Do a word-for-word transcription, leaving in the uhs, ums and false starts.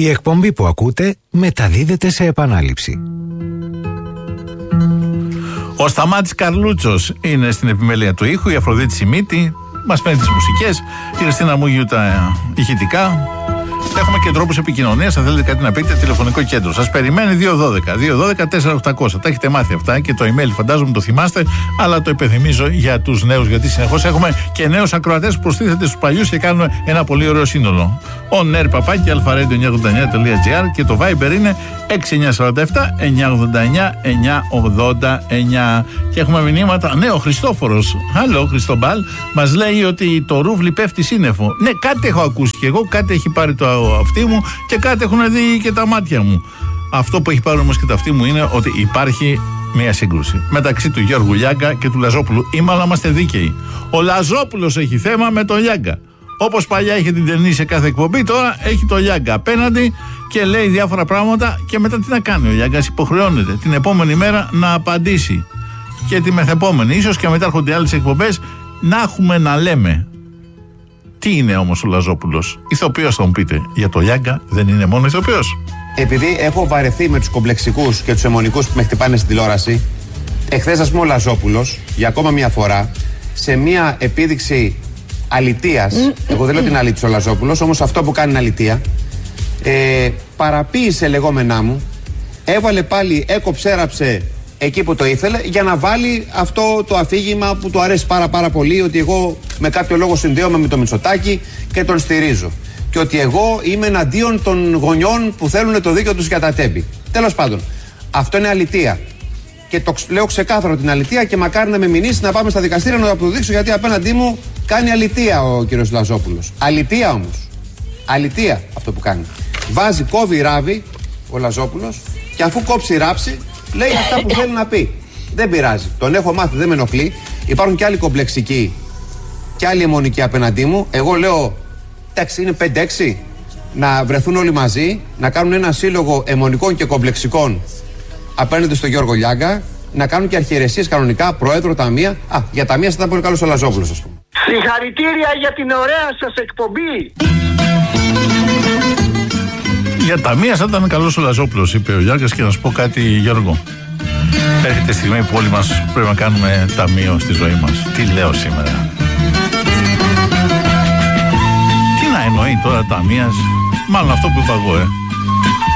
Η εκπομπή που ακούτε μεταδίδεται σε επανάληψη. Ο Σταμάτης Καρλούτσος είναι στην επιμέλεια του ήχου, η Αφροδίτη Σιμίτη μας φέρνει τις μουσικές, η Χριστίνα Μούγιου τα ηχητικά. Έχουμε και τρόπους επικοινωνίας. Αν θέλετε κάτι να πείτε, τηλεφωνικό κέντρο σας περιμένει δύο δώδεκα δύο δώδεκα τέσσερα οκτακόσια. Τα έχετε μάθει αυτά και το email φαντάζομαι το θυμάστε, αλλά το υπενθυμίζω για τους νέους, γιατί συνεχώς έχουμε και νέους ακροατές που προστίθεται στους παλιούς και κάνουν ένα πολύ ωραίο σύνολο. Ο νερ παπάκι αλφαρέντιο εννιακόσια ογδόντα εννιά τελεία τζι άρ και το Viber είναι έξι εννιά τέσσερα επτά εννιακόσια ογδόντα εννιά εννιακόσια ογδόντα εννιά. Και έχουμε μηνύματα. Ναι, ο Χριστόφορος, hello Χριστομπάλ, μας λέει ότι το ρούβλι πέφτει σύννεφο. Ναι, κάτι έχω ακούσει και εγώ, κάτι έχει πάρει το αυτί μου και κάτι έχουν δει και τα μάτια μου. Αυτό που έχει πάρει όμως και τα αυτί μου είναι ότι υπάρχει μια σύγκρουση μεταξύ του Γιώργου Λιάγκα και του Λαζόπουλου. Ή μάλλον είμαστε δίκαιοι. Ο Λαζόπουλος έχει θέμα με τον Λιάγκα. Όπως παλιά είχε την Τερνή σε κάθε εκπομπή, τώρα έχει τον Λιάγκα απέναντι και λέει διάφορα πράγματα. Και μετά τι να κάνει ο Λιάγκας? Υποχρεώνεται την επόμενη μέρα να απαντήσει. Και τη μεθεπόμενη, ίσως και μετά έρχονται άλλες εκπομπές, να έχουμε να λέμε. Τι είναι όμως ο Λαζόπουλος? Ηθοποιός θα μου πείτε. Για το Λιάγκα δεν είναι μόνο ηθοποιός. Επειδή έχω βαρεθεί με τους κομπλεξικούς και τους αιμονικούς που με χτυπάνε στην τηλεόραση, εχθές ας πούμε ο Λαζόπουλος για ακόμα μια φορά σε μια επίδειξη αλητείας, εγώ δεν λέω την αλήτης ο Λαζόπουλος, όμως αυτό που κάνει είναι αλητεία, ε, παραποίησε λεγόμενά μου, έβαλε πάλι, έκοψε, έραψε εκεί που το ήθελε για να βάλει αυτό το αφήγημα που του αρέσει πάρα πάρα πολύ, ότι εγώ με κάποιο λόγο συνδέομαι με το Μητσοτάκη και τον στηρίζω και ότι εγώ είμαι εναντίον των γονιών που θέλουν το δίκαιο τους για τα τέμπη. Τέλος πάντων, αυτό είναι αλητεία και το λέω ξεκάθαρο την αλητεία και μακάρι να με μηνύσει να πάμε στα δικαστήρια να το αποδείξω, γιατί απέναντί μου κάνει αλητεία ο κύριος Λαζόπουλος. Αλητεία όμως, αλητεία αυτό που κάνει. Βάζει, κόβει, ράβει ο Λαζόπουλος και αφού κόψει, ράψει, λέει αυτά που θέλει να πει. Δεν πειράζει. Τον έχω μάθει, δεν με ενοχλεί. Υπάρχουν και άλλοι κομπλεξικοί και άλλοι αιμονικοί απέναντί μου. Εγώ λέω, εντάξει, είναι πέντε έξι. Να βρεθούν όλοι μαζί, να κάνουν ένα σύλλογο αιμονικών και κομπλεξικών απέναντι στον Γιώργο Λιάγκα, να κάνουν και αρχιερεσίες κανονικά, πρόεδρο, ταμεία. Α, για ταμεία θα ήταν πολύ καλός ο Λαζόπουλος, ας πούμε. Συγχαρητήρια για την ωραία σας εκπομπή. Για ταμεία θα ήταν καλός ο Λαζόπουλος, είπε ο Λιάγκας. Και να σου πω κάτι, Γιώργο. Έρχεται η στιγμή που όλοι μας πρέπει να κάνουμε ταμείο στη ζωή μας. Τι λέω σήμερα? Τι να εννοεί τώρα ταμείας? Μάλλον αυτό που είπα εγώ, ε.